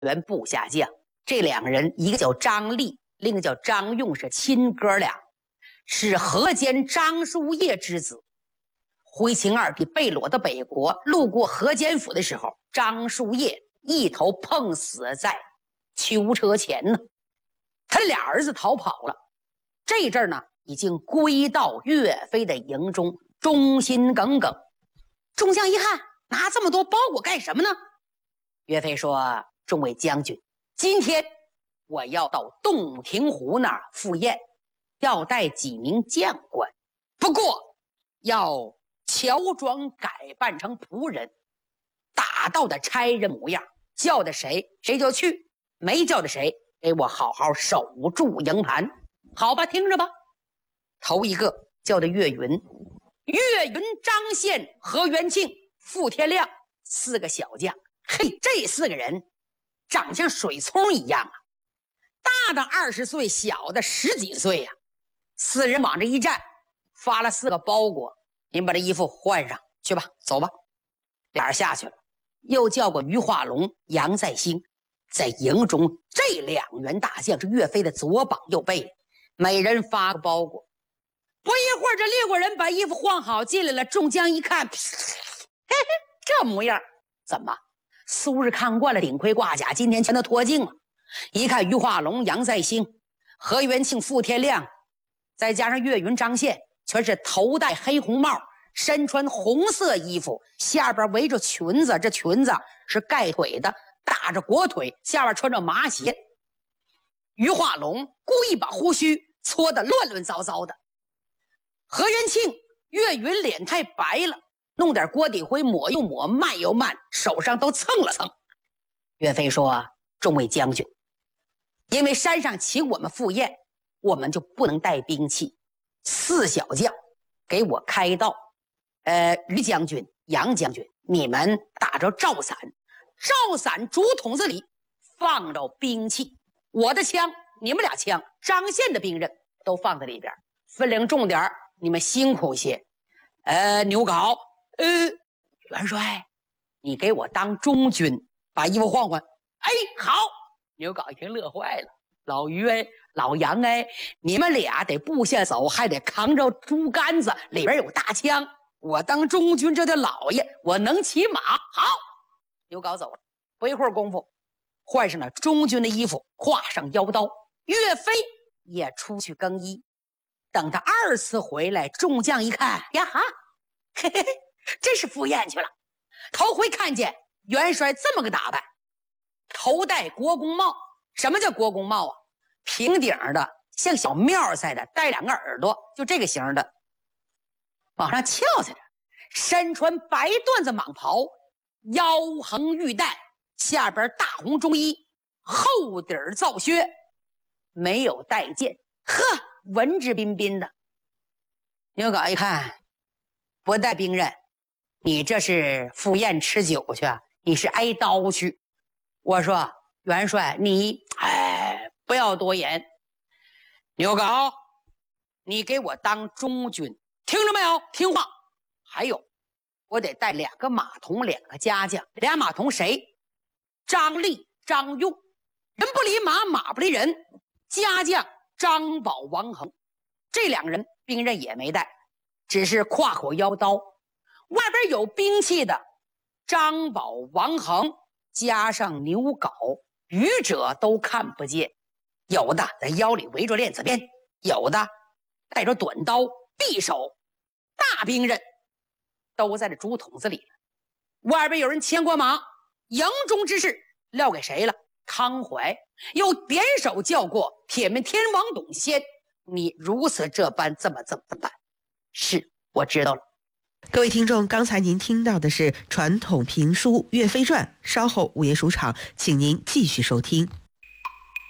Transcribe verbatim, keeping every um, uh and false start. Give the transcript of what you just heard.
员部下将。这两个人，一个叫张立，另一个叫张用，是亲哥俩，是河间张叔夜之子。徽钦二帝被掳到北国，路过河间府的时候，张叔夜一头碰死在囚车前呢。他俩儿子逃跑了，这阵儿呢已经归到岳飞的营中，忠心耿耿。众将一看，拿这么多包裹干什么呢？岳飞说：众位将军，今天我要到洞庭湖那儿赴宴，要带几名将官，不过要乔装改扮成仆人，打道的差人模样，叫的谁谁就去，没叫的谁给我好好守住营盘。好吧，听着吧。头一个叫的岳云，岳云、张宪、何元庆、傅天亮，四个小将。嘿，这四个人长像水葱一样啊，大的二十岁，小的十几岁呀、啊。四人往这一站，发了四个包裹，您把这衣服换上去吧，走吧。俩人下去了，又叫过于化龙、杨再兴，在营中这两员大将是岳飞的左膀右背，每人发个包裹。不一会儿，这六个人把衣服换好进来了。众将一看，嘿嘿，这模样，怎么苏日看惯了顶盔挂甲，今天全都脱净了。一看于化龙、杨再兴、何元庆、傅天亮，再加上岳云、张宪，全是头戴黑红帽，身穿红色衣服，下边围着裙子，这裙子是盖腿的，打着裹腿，下边穿着麻鞋。于化龙故意把胡须搓得乱乱糟糟的，何元庆、岳云脸太白了，弄点锅底灰抹又抹，慢又慢，手上都蹭了蹭。岳飞说：众位将军，因为山上请我们赴宴，我们就不能带兵器，四小将给我开道。呃，于将军、杨将军，你们打着罩伞，罩伞竹筒子里放着兵器，我的枪，你们俩枪，张宪的兵刃都放在里边，分量重点，你们辛苦些。呃，牛皋，呃，元帅，你给我当中军，把衣服换换。哎，好。牛皋一听乐坏了，老于哎，老杨哎，你们俩得步下走，还得扛着竹竿子，里边有大枪。我当中军这叫老爷，我能骑马。好，牛皋走了。不一会儿功夫，换上了中军的衣服，挎上腰刀，岳飞也出去更衣。等他二次回来，众将一看，呀哈，嘿嘿嘿，真是赴宴去了。头回看见元帅这么个打扮，头戴国公帽。什么叫国公帽啊？平顶的，像小庙似的，带两个耳朵，就这个型的，往上翘在这，身穿白缎子蟒袍，腰横玉带，下边大红中衣，厚底儿皂靴，没有带剑，呵，文质彬彬的。牛皋一看，不带兵刃，你这是赴宴吃酒去啊？你是挨刀去？我说元帅，你哎，不要多言。牛皋，你给我当中军，听着没有？听话。还有，我得带两个马童，两个家将。俩马童谁？张立、张用。人不离马，马不离人。家将张宝、王恒。这两个人兵刃也没带，只是挎口腰刀。外边有兵器的张宝、王恒加上牛皋，愚者都看不见。有的在腰里围着链子鞭，有的带着短刀、匕首、大兵刃，都在这竹筒子里。外边有人牵过马，营中之事撂给谁了？康怀又点手叫过铁门天王董先，你如此这般这么这么办？是，我知道了。 各位听众，刚才您听到的是传统评书《岳飞传》，稍后午夜书场，请您继续收听。